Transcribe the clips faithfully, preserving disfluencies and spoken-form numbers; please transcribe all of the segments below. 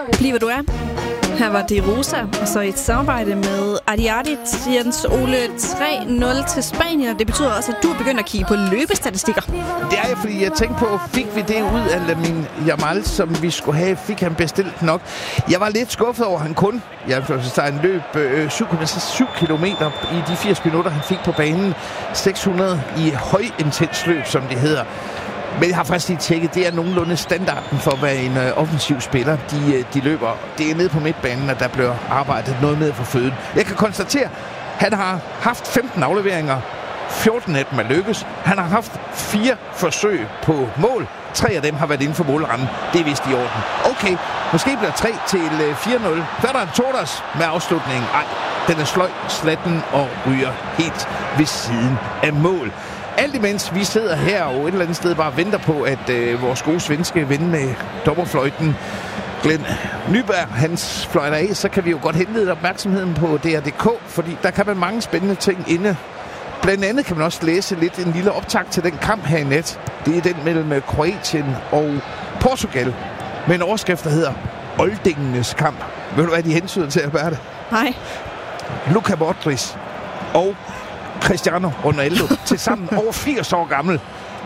Bliv du er. Her var det Rosa, og så i et samarbejde med Adiadit, Jens Ole tre nul til Spanien, og det betyder også, at du er begyndt at kigge på løbestatistikker. Det er jeg, fordi jeg tænkte på, fik vi det ud af Lamine Yamal, som vi skulle have, fik han bestilt nok. Jeg var lidt skuffet over, at han kun, jeg han løb øh, syv komma syv kilometer i de firs minutter, han fik på banen. seks hundrede i højintens løb, som det hedder. Men jeg har faktisk lige tjekket, det er nogenlunde standarden for, hvad en øh, offensiv spiller, de, øh, de løber. Det er nede på midtbanen, at der bliver arbejdet noget med for føden. Jeg kan konstatere, at han har haft femten afleveringer. fjorten af dem er lykkes. Han har haft fire forsøg på mål. Tre af dem har været inden for målrammen. Det er vist i orden. Okay, måske bliver tre til fire nul. Ferran Torres med afslutningen. Ej, den er sløj, slatten og ryger helt ved siden af mål. Alt imens vi sidder her og et eller andet sted bare venter på, at øh, vores gode svenske ven med dommerfløjten, Glenn Nyberg, hans fløjter af, så kan vi jo godt henlede opmærksomheden på D R punktum D K, fordi der kan man mange spændende ting inde. Blandt andet kan man også læse lidt en lille optakt til den kamp her i nat. Det er den mellem Kroatien og Portugal, med en overskrift, der hedder Oldingenes kamp. Ved du, hvad de hensyder til at gøre det? Nej. Luka Modric og Cristiano Ronaldo til sammen over firs år gammel.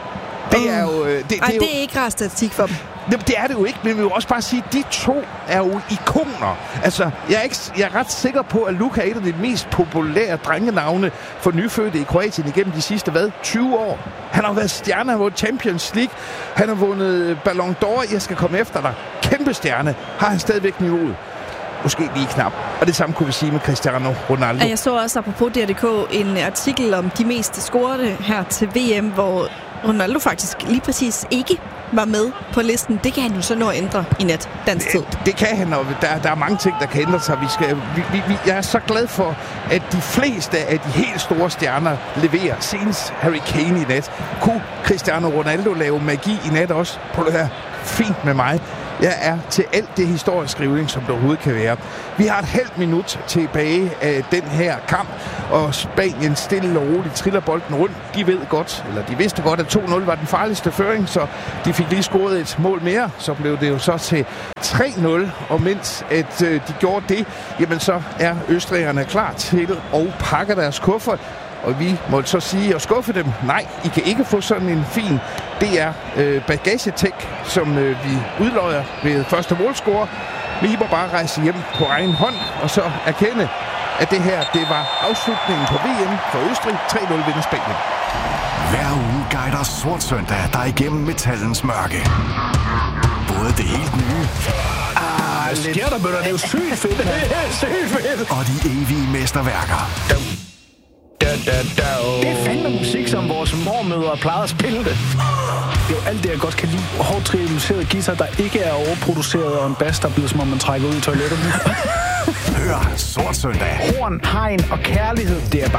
Det er jo... Det, det, Ej, det er, det jo, er ikke rar statistik for dem. Det, det er det jo ikke, men vi vil jo også bare sige, at de to er jo ikoner. Altså, jeg er, ikke, jeg er ret sikker på, at Luka er et af de mest populære drengenavne for nyfødte i Kroatien igennem de sidste, hvad, tyve år. Han har været stjerne, han har vundet Champions League, han har vundet Ballon d'Or, jeg skal komme efter dig. Kæmpe stjerne, har han stadigvæk niveauet. Måske lige knap. Og det samme kunne vi sige med Cristiano Ronaldo. Jeg så også apropos D R punktum D K en artikel om de mest scorede her til V M, hvor Ronaldo faktisk lige præcis ikke var med på listen. Det kan han jo så nå at ændre i nat dansk tid. Det, det kan han, og der, der er mange ting, der kan ændre sig. Vi skal, vi, vi, vi, jeg er så glad for, at de fleste af de helt store stjerner leverer. Senest Harry Kane i nat. Kunne Cristiano Ronaldo lave magi i nat også? På det her fint med mig. Jeg er til alt det historieskrivning, som der overhovedet kan være. Vi har et halvt minut tilbage af den her kamp, og Spanien stille og roligt triller bolden rundt. De ved godt, eller de vidste godt, at to nul var den farligste føring, så de fik lige scoret et mål mere. Så blev det jo så til tre nul, og mens at øh, de gjorde det, jamen så er østrigerne klar til at pakke deres kuffert. Og vi må så sige og skuffe dem. Nej, I kan ikke få sådan en fin D R øh, bagagetek, som øh, vi udløjer ved første målscore. Vi må bare rejse hjem på egen hånd, og så erkende, at det her, det var afslutningen på V M for Østrig. tre nul vinder Spanien. Hver uge guider Sort Søndag dig igennem metallens mørke. Både det helt nye... Ah, sker der, bøtter? Det er jo sygt fedt. Det er sygt fedt. Og de evige mesterværker. Da, da, da, oh. Det er fandme musik, som vores mormødre plejede at spille det. Det er jo alt det, jeg godt kan lide. Hårdt trianguleret guitar, der ikke er overproduceret, og en bass, der bliver som om man trækker ud i toilettet. Hør Sort Søndag. Horn, hegn og kærlighed, det er bare